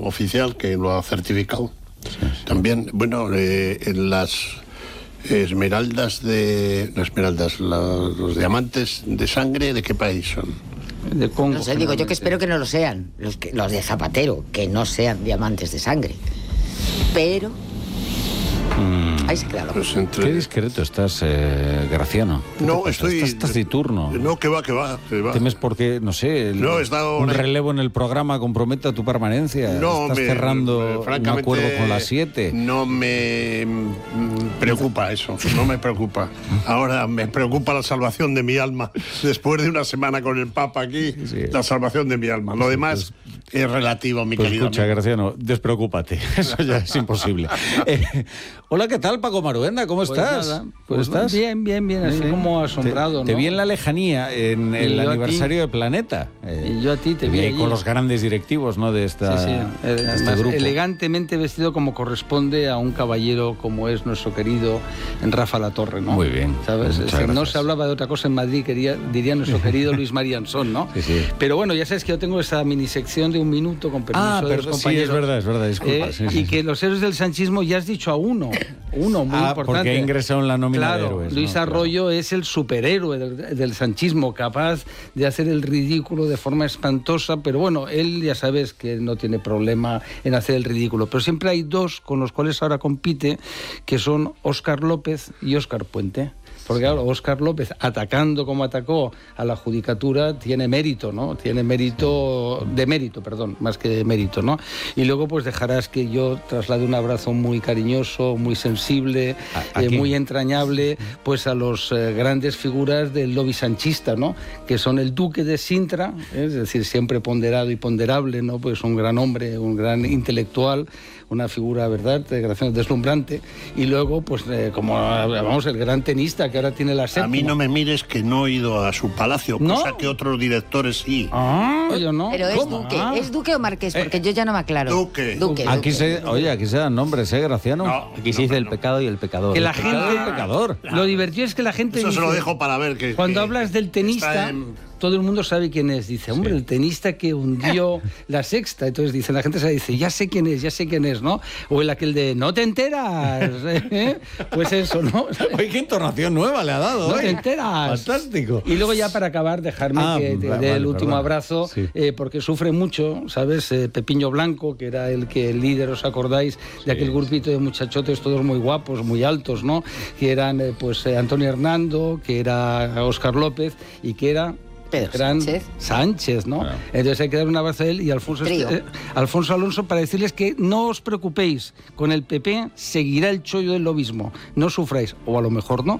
oficial que lo ha certificado. También, bueno, en las esmeraldas, los diamantes de sangre, ¿de qué país son? De Congo. No sé, digo yo que espero que no lo sean, los de Zapatero, que no sean diamantes de sangre. Pero ahí se queda loco. Pues Qué discreto estás, Graciano. No, estás taciturno. No, que va. ¿Temes porque, no sé, un relevo en el programa comprometa tu permanencia? No, ¿Estás cerrando un acuerdo con las 7? No me preocupa eso, no me preocupa. Ahora me preocupa la salvación de mi alma. Después de una semana con el Papa aquí, la salvación de mi alma. Lo demás es relativo, mi querido escucha, amigo. Graciano, despreocúpate. Eso ya es imposible. Hola, ¿qué tal, Paco Maruenda? ¿Cómo estás? Nada, ¿Cómo estás? Bien, así como asombrado, Te ¿no? vi en la lejanía, en el aniversario de Planeta. Y yo a ti te vi ahí allí. con los grandes directivos, ¿no? De esta, Sí. este Además, grupo. elegantemente vestido como corresponde a un caballero como es nuestro querido Rafa Latorre, ¿no? Muy bien. ¿Sabes? Muchas No gracias. se hablaba de otra cosa en Madrid, diría nuestro querido Luis María Ansón, ¿no? Sí. Pero bueno, ya sabes que yo tengo esa minisección de un minuto con permiso de los pero sí, compañeros. es verdad, disculpa. Y que los héroes del sanchismo ya has dicho a uno muy importante. Porque ha ingresado en la nómina de héroes. Luis Arroyo es el superhéroe del sanchismo, capaz de hacer el ridículo de forma espantosa, pero bueno, él ya sabes que no tiene problema en hacer el ridículo. Pero siempre hay dos con los cuales ahora compite, que son Óscar López y Óscar Puente. Porque claro, Óscar López, atacando como atacó a la judicatura, tiene mérito, ¿no? Tiene mérito, más que de mérito, ¿no? Y luego pues dejarás que yo traslade un abrazo muy cariñoso, muy sensible, muy entrañable, pues a los grandes figuras del lobby sanchista, ¿no? Que son el duque de Sintra, es decir, siempre ponderado y ponderable, ¿no? Pues un gran hombre, un gran intelectual, una figura, ¿verdad?, deslumbrante. Y luego, pues, el gran tenista que ahora tiene la séptima. A mí no me mires que no he ido a su palacio, ¿No? cosa que otros directores sí. Yo no. Pero ¿es duque o marqués? Porque yo ya no me aclaro. Duque. Aquí se dan nombres, Graciano. No, Aquí se dice el pecado y el pecador. Que la El pecado y el pecador. Lo divertido es que la gente Eso dice, se lo dejo para ver. cuando hablas del tenista, todo el mundo sabe quién es. Dice, hombre, el tenista que hundió la Sexta. Entonces dice, la gente se dice, ya sé quién es, ¿no? O el aquel de, no te enteras. Pues eso, ¿no? Oye, qué entonación nueva le ha dado. No te enteras. Fantástico. Y luego ya para acabar, dejarme que te dé el último abrazo, porque sufre mucho, ¿sabes? Pepiño Blanco, que era el líder, ¿os acordáis? De aquel grupito de muchachotes todos muy guapos, muy altos, ¿no? Que eran, Antonio Hernando, que era Óscar López y que era... Pedro Sánchez, ¿no? Claro. Entonces hay que dar un abrazo a él y a Alfonso Alonso para decirles que no os preocupéis, con el PP seguirá el chollo del lobismo, no sufráis, o a lo mejor no.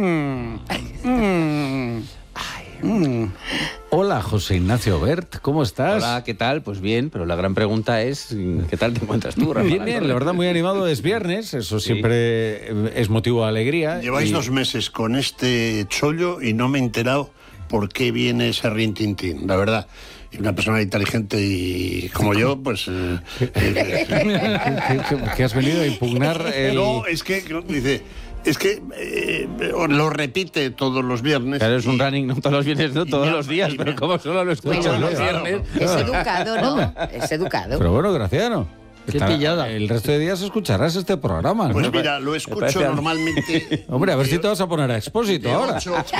Hola, José Ignacio Bert, ¿cómo estás? Hola, ¿qué tal? Pues bien, pero la gran pregunta es, ¿qué tal te encuentras tú, Rafa? Bien, la verdad, muy animado. Es viernes, eso siempre es motivo de alegría. Lleváis 2 meses con este chollo y no me he enterado por qué viene ese rintintín, la verdad. Y una persona inteligente y como yo, pues... ¿Qué has venido a impugnar? No, es que dice... Es que lo repite todos los viernes. Claro, es un running, no todos los viernes, no todos los días, pero como solo lo escuchas los viernes. Es educado, ¿no? Es educado. Pero bueno, Graciano. Qué pillada. El resto de días escucharás este programa, ¿no? Pues mira, lo escucho normalmente. Hombre, a ver si te vas a poner a Expósito ahora.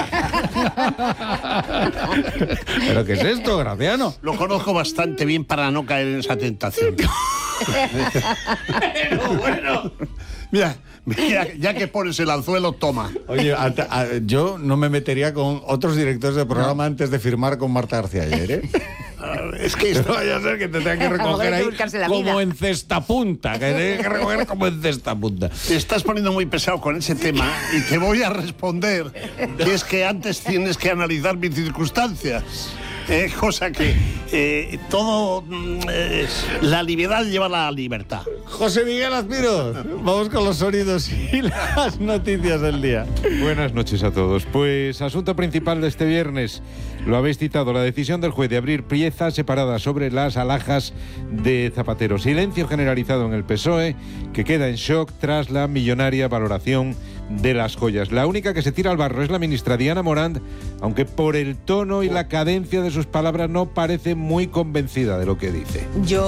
¿Pero qué es esto, Graciano? Lo conozco bastante bien para no caer en esa tentación. Pero bueno. Mira, ya que pones el anzuelo, toma. Oye, yo no me metería con otros directores de programa antes de firmar con Marta García ayer, ¿eh? Es que no vaya a ser que te tenga que recoger ahí como en cesta punta. Que tenga que recoger como en cesta punta. Te estás poniendo muy pesado con ese tema y te voy a responder que es que antes tienes que analizar mis circunstancias. Cosa que la libertad lleva a la libertad. José Miguel Azpiroz, vamos con los sonidos y las noticias del día. Buenas noches a todos. Pues asunto principal de este viernes, lo habéis citado, la decisión del juez de abrir piezas separadas sobre las alhajas de Zapatero. Silencio generalizado en el PSOE, que queda en shock tras la millonaria valoración de las joyas. La única que se tira al barro es la ministra Diana Morant, aunque por el tono y la cadencia de sus palabras no parece muy convencida de lo que dice.